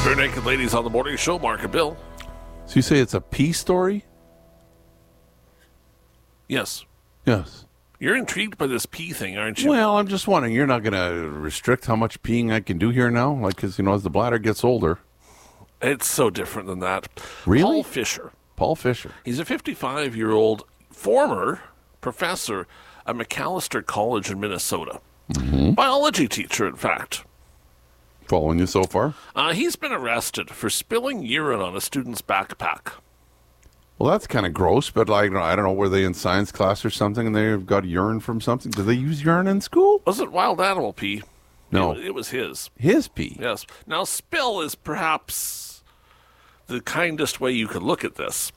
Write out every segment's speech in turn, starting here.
Bare Naked Ladies on the Morning Show, Mark and Bill. So you say it's a pee story? Yes. Yes. You're intrigued by this pee thing, aren't you? Well, I'm just wondering, you're not going to restrict how much peeing I can do here now? Like, because, as the bladder gets older. It's so different than that. Really? Paul Fisher. Paul Fisher. He's a 55-year-old former professor at Macalester College in Minnesota. Mm-hmm. Biology teacher, in fact. Following you so far? He's been arrested for spilling urine on a student's backpack. Well, that's kind of gross, but I don't know, were they in science class or something and they've got urine from something? Do they use urine in school? Was it wild animal pee? No. It was his. His pee? Yes. Now, spill is perhaps the kindest way you could look at this.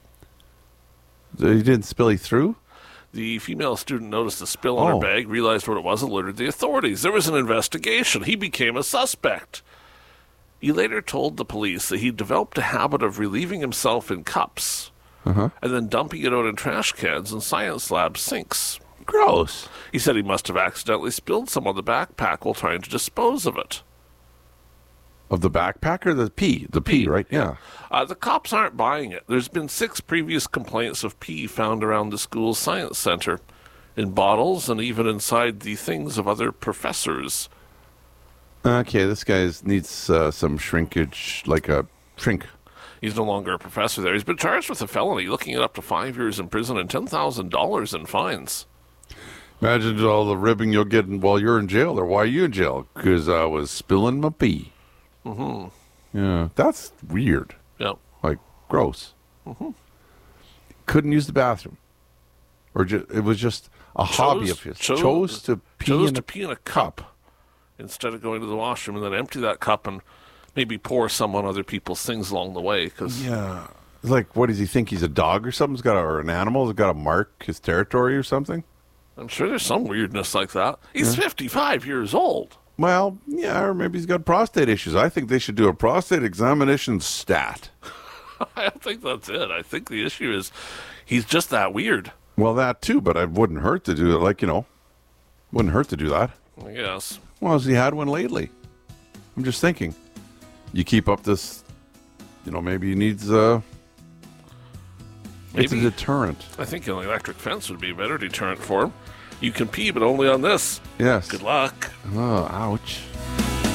He didn't spill he through? The female student noticed a spill on her bag, realized what it was, alerted the authorities. There was an investigation. He became a suspect. He later told the police that he developed a habit of relieving himself in cups and then dumping it out in trash cans and science lab sinks. Gross. He said he must have accidentally spilled some on the backpack while trying to dispose of it. Of the backpack or the pee? The pee, right? Yeah. The cops aren't buying it. There's been 6 previous complaints of pee found around the school's science center, in bottles and even inside the things of other professors. Okay, this guy needs some shrinkage, like a shrink. He's no longer a professor there. He's been charged with a felony, looking at up to 5 years in prison and $10,000 in fines. Imagine all the ribbing you'll get while you're in jail, or why are you in jail? Because I was spilling my pee. Mm-hmm. Yeah, that's weird. Yep. Like, gross. Mm-hmm. Couldn't use the bathroom. Or it was just a hobby of his. Chose to pee in a cup. Instead of going to the washroom and then empty that cup and maybe pour some on other people's things along the way. Yeah. Like, what does he think? He's a dog or something? Or an animal that's got to mark his territory or something? I'm sure there's some weirdness like that. He's 55 years old. Well, yeah, or maybe he's got prostate issues. I think they should do a prostate examination stat. I don't think that's it. I think the issue is he's just that weird. Well, that too, but it wouldn't hurt to do it. Wouldn't hurt to do that. I guess. Well, has he had one lately? I'm just thinking. You keep up this, maybe he needs it's a deterrent. I think an electric fence would be a better deterrent for him. You can pee, but only on this. Yes. Good luck. Oh, ouch.